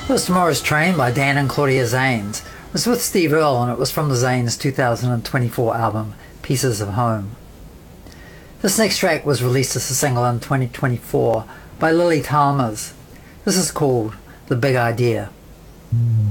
Was Tomorrow's Train by Dan and Claudia Zanes. It was with Steve Earle and it was from the Zanes 2024 album Pieces of Home. This next track was released as a single in 2024 by Lily Talmers. This is called The Big Idea.